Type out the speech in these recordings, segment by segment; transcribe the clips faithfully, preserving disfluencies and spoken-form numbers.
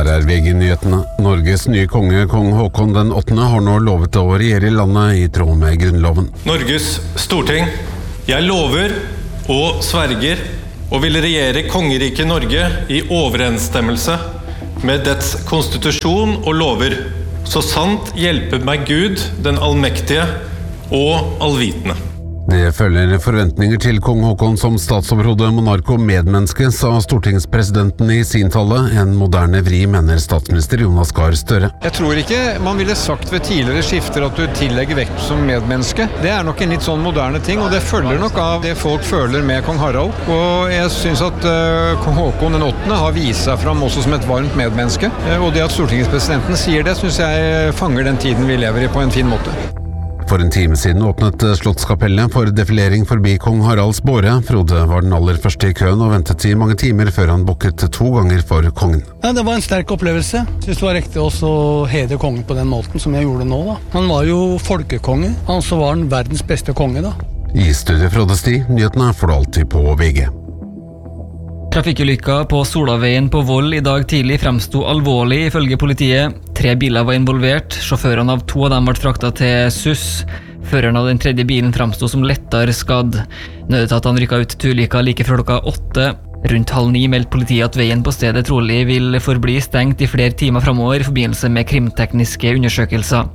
Her er V G-nyhetene. Norges nye konge, kong Håkon den åttende, har nå lovet å regjere i landet i tråd med grunnloven. Norges storting, jeg lover og sverger og vil regjere kongeriket Norge i overensstemmelse med dets konstitusjon og lover, så sant hjelper meg Gud, den allmektige og allvitende. Det følger forventninger til kong Håkon som statsoverhode, monark og medmenneske, sa stortingspresidenten i sin tale. En moderne vri, mener statsminister Jonas Gahr Støre. Jeg tror ikke man ville sagt ved tidligere skifter at du tillegger vekt som medmenneske. Det er nok en litt sånn moderne ting, og det følger nok av det folk føler med kong Harald. Og jeg synes at uh, kong Håkon den åttende har vist seg fram også som et varmt medmenneske. Uh, og det at stortingspresidenten sier det, synes jeg fanger den tiden vi lever i på en fin måte. For en time siden åpnet Slottskapellet for defilering forbi kong Haralds båre. Frode var den aller første i køen og ventet i mange timer før han bukket to ganger for kongen. Ja, det var en sterk opplevelse. Jeg synes det var riktig også å hedre kongen på den måten som jeg gjorde nå. Da. Han var jo folkekonge, han så var han verdens beste konge da. I studio Frode Sti, nyhetene får du alltid på V G. Trafikkulykka på Solaveien på Voll i dag tidlig fremsto alvorlig ifølge politiet. Tre biler var involvert, sjåførene av to av dem ble fraktet til S U S. Føreren av den tredje bilen fremsto som lettere skadd. Nødetatene rykket ut til ulykka like før klokka åtte. Rundt halv ni meldte politiet at veien på stedet trolig vil forbli stengt i flere timer fremover i forbindelse med krimtekniske undersøkelser.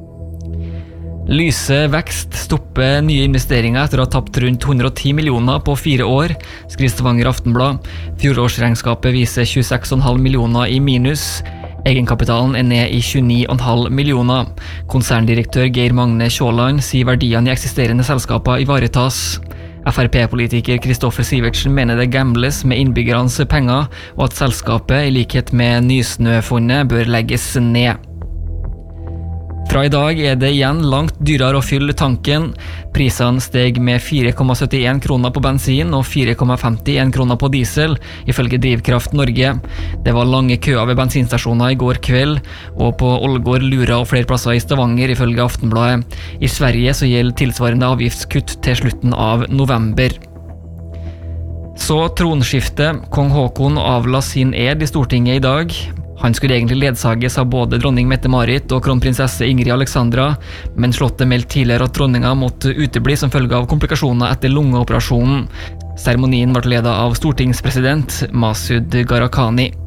Lyse vekst stopper nye investeringer etter å ha tapt rundt hundre og ti millioner på fire år, skriver Stavanger Aftenblad. Fjorårsregnskapet viser tjueseks komma fem millioner i minus. Egenkapitalen er ned i tjueni komma fem millioner. Konserndirektør Geir Magne Sjåland sier verdiene i eksisterende selskaper ivaretas. F R P-politiker Kristoffer Sivertsen mener det gambles med innbyggernes penger, og at selskapet, i likhet med Nysnøfondet, bør legges ned. Fra i dag er det igjen langt dyrere å fylle tanken. Prisene steg med fire komma syttien kroner på bensin og fire komma femtien kroner på diesel, ifølge Drivkraft Norge. Det var lange køer ved bensinstasjoner i går kveld, og på Ålgård, Lura og flere plasser i Stavanger, ifølge Aftenbladet. I Sverige så gjelder tilsvarende avgiftskutt til slutten av november. Så tronskifte. Kong Håkon avla sin ed i Stortinget i dag. Han skulle egentlig ledsages av både dronning Mette-Marit og kronprinsesse Ingrid Alexandra, men slottet meldte tidligere at dronninga måtte utebli som følge av komplikasjoner etter lungeoperasjonen. Seremonien ble ledet av stortingspresident Masud Gharahkhani.